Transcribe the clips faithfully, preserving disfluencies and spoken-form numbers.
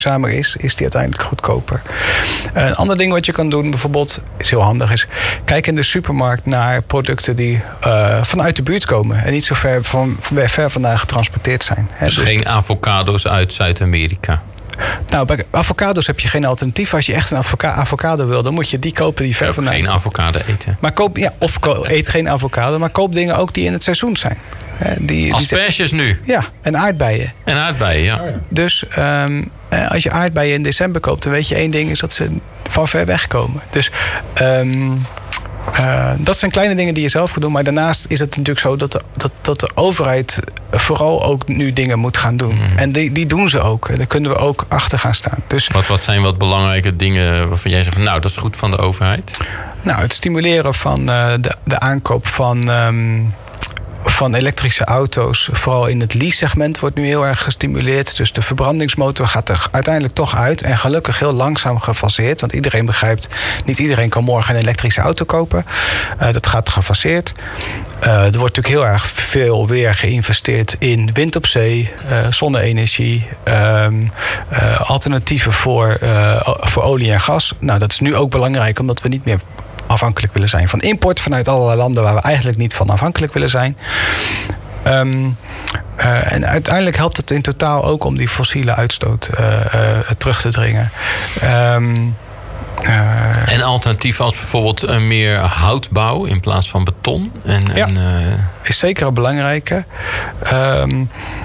duurzamer is, is die uiteindelijk goedkoper. Een ander ding wat je kan doen, bijvoorbeeld, is heel handig, is kijk in de supermarkt naar producten die uh, vanuit de buurt komen en niet zo ver, van, ver vandaan getransporteerd zijn. Dus, dus geen avocado's uit Zuid-Amerika? Nou, bij avocado's heb je geen alternatief. Als je echt een avocado wil, dan moet je die kopen die ver vandaan geen komt. avocado eten. Maar koop, ja, of ko- eet geen avocado, maar koop dingen ook die in het seizoen zijn. Die, asperges die, nu? Ja, en aardbeien. En aardbeien, ja. Dus um, als je aardbeien in december koopt, dan weet je één ding, is dat ze van ver weg komen. Dus um, uh, dat zijn kleine dingen die je zelf kunt doen. Maar daarnaast is het natuurlijk zo dat de, dat, dat de overheid vooral ook nu dingen moet gaan doen. Mm. En die, die doen ze ook. En daar kunnen we ook achter gaan staan. Dus, wat, wat zijn wat belangrijke dingen waarvan jij zegt van, nou, dat is goed van de overheid? Nou, het stimuleren van uh, de, de aankoop van Um, van elektrische auto's, vooral in het lease-segment, wordt nu heel erg gestimuleerd. Dus de verbrandingsmotor gaat er uiteindelijk toch uit. En gelukkig heel langzaam gefaseerd. Want iedereen begrijpt, niet iedereen kan morgen een elektrische auto kopen. Uh, dat gaat gefaseerd. Uh, er wordt natuurlijk heel erg veel weer geïnvesteerd in wind op zee, uh, zonne-energie, um, uh, alternatieven voor, uh, voor olie en gas. Nou, dat is nu ook belangrijk, omdat we niet meer afhankelijk willen zijn van import vanuit allerlei landen waar we eigenlijk niet van afhankelijk willen zijn. Um, uh, en uiteindelijk helpt het in totaal ook om die fossiele uitstoot uh, uh, terug te dringen. Um, uh, en alternatief als bijvoorbeeld uh, meer houtbouw in plaats van beton? En, ja, en, uh... is zeker een belangrijke. Um,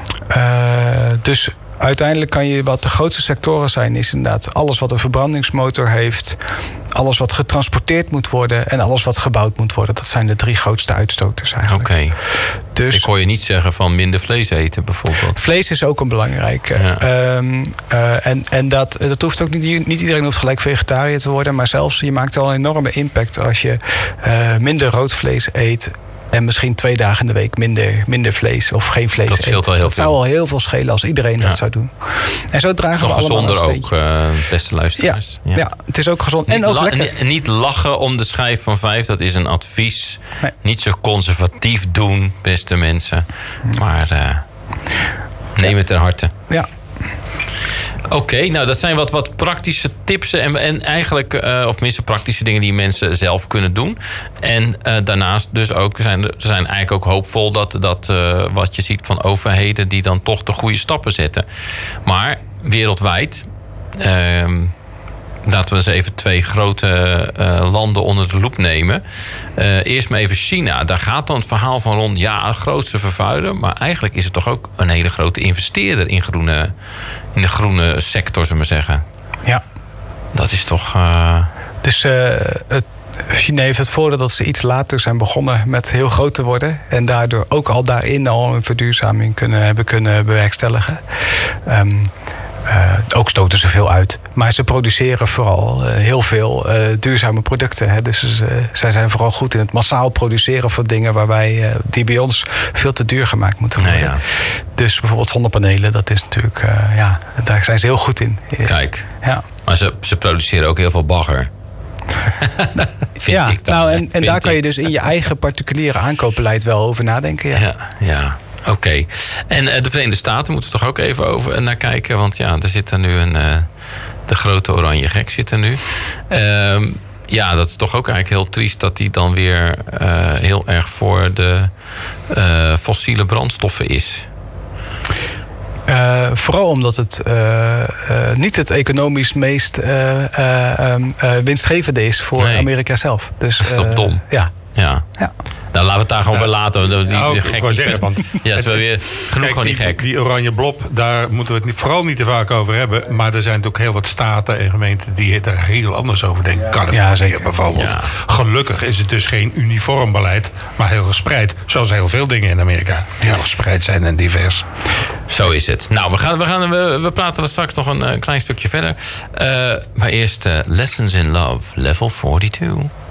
uh, dus uiteindelijk kan je, wat de grootste sectoren zijn, is inderdaad alles wat een verbrandingsmotor heeft, alles wat getransporteerd moet worden en alles wat gebouwd moet worden. Dat zijn de drie grootste uitstoters eigenlijk. Oké. Okay. Dus ik hoor je niet zeggen van minder vlees eten bijvoorbeeld. Vlees is ook een belangrijke. Ja. Um, uh, en en dat, dat hoeft ook niet, niet iedereen hoeft gelijk vegetariër te worden, maar zelfs je maakt wel een enorme impact als je uh, minder rood vlees eet. En misschien twee dagen in de week minder, minder vlees of geen vlees dat scheelt eet. Wel heel dat veel. zou al heel veel schelen als iedereen ja. dat zou doen. En zo dragen we allemaal een gezonder ook, uh, beste luisteraars. Ja, ja. ja, het is ook gezond. Niet en ook la- lekker. Niet, niet lachen om de schijf van vijf, dat is een advies. Nee. Niet zo conservatief doen, beste mensen. Maar uh, neem ja. het ter harte. Ja. Oké, okay, nou dat zijn wat, wat praktische tips en, en eigenlijk, uh, of minstens praktische dingen die mensen zelf kunnen doen. En uh, daarnaast dus ook zijn er zijn eigenlijk ook hoopvol dat, dat uh, wat je ziet van overheden die dan toch de goede stappen zetten. Maar wereldwijd, uh, laten we eens even twee grote uh, landen onder de loep nemen. Uh, eerst maar even China. Daar gaat dan het verhaal van rond, ja, grootste vervuiler. Maar eigenlijk is het toch ook een hele grote investeerder in, groene, in de groene sector, zullen we maar zeggen. Ja. Dat is toch... Uh... Dus uh, het, China heeft het voordeel dat ze iets later zijn begonnen met heel groot te worden. En daardoor ook al daarin al een verduurzaming kunnen, hebben kunnen bewerkstelligen. Um, Uh, ook stoten ze veel uit. Maar ze produceren vooral uh, heel veel uh, duurzame producten. Hè. Dus uh, zij zijn vooral goed in het massaal produceren van dingen waar wij, uh, die bij ons veel te duur gemaakt moeten worden. Nee, ja. Dus bijvoorbeeld zonnepanelen, dat is natuurlijk, uh, ja, daar zijn ze heel goed in. Kijk, ja. Maar ze, ze produceren ook heel veel bagger. ja, ik dan, nou, en, en daar ik. kan je dus in je eigen particuliere aankoopbeleid wel over nadenken. Ja, ja. ja. Oké. Okay. En uh, de Verenigde Staten moeten we toch ook even over naar kijken. Want ja, er zit er nu een... Uh, de grote oranje gek zit er nu. Uh, ja, dat is toch ook eigenlijk heel triest dat die dan weer uh, heel erg voor de uh, fossiele brandstoffen is. Uh, vooral omdat het uh, uh, niet het economisch meest uh, uh, um, uh, winstgevende is voor nee. Amerika zelf. Dus, dat is toch uh, dom? Ja. ja. ja. Nou, laten we het daar gewoon ja. bij laten. Die, die, ja, die gek zeggen, want ja, het is wel weer genoeg kijk, gewoon niet gek. Die, die oranje blob, daar moeten we het niet, vooral niet te vaak over hebben. Maar er zijn natuurlijk heel wat staten en gemeenten die er heel anders over denken. Californië ja, bijvoorbeeld. Ja. Gelukkig is het dus geen uniform beleid, maar heel gespreid. Zoals heel veel dingen in Amerika heel gespreid zijn en divers. Zo is het. Nou, we, gaan, we, gaan, we, we praten er straks nog een, een klein stukje verder. Uh, maar eerst uh, Lessons in Love, level tweeënveertig.